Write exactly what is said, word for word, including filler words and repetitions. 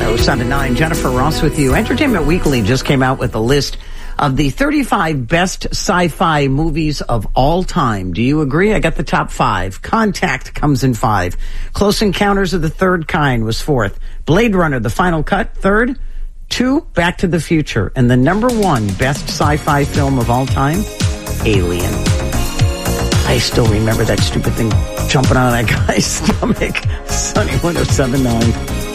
oh seven nine, Jennifer Ross with you. Entertainment Weekly just came out with a list of the thirty-five best sci-fi movies of all time. Do you agree? I got the top five. Contact comes in five. Close Encounters of the Third Kind was fourth. Blade Runner, The Final Cut, third. Two, Back to the Future. And the number one best sci-fi film of all time, Alien. I still remember that stupid thing jumping on that guy's stomach. Sunny one oh seven nine.